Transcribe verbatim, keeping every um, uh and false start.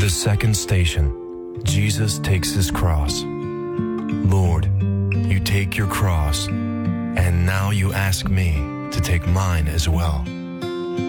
the second station, Jesus takes his cross. Lord, you take your cross, and now you ask me to take mine as well.